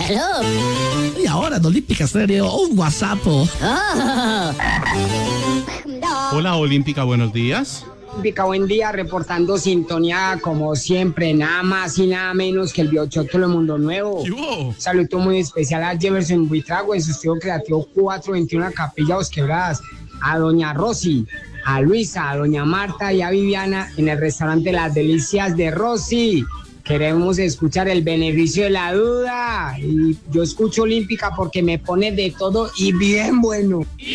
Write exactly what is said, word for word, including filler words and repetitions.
Hello. Y ahora en Olímpica Estéreo, un WhatsApp. Oh. Hola Olímpica, buenos días. Olímpica, buen día, reportando sintonía como siempre, nada más y nada menos que el Biochoto de Mundo Nuevo. Saludo muy especial a Jefferson Buitrago en su estudio creativo cuatrocientos veintiuno Capilla Dos Quebradas, a doña Rosy, a Luisa, a doña Marta y a Viviana en el restaurante Las Delicias de Rosy. Queremos escuchar el beneficio de la duda y yo escucho Olímpica porque me pone de todo y bien bueno.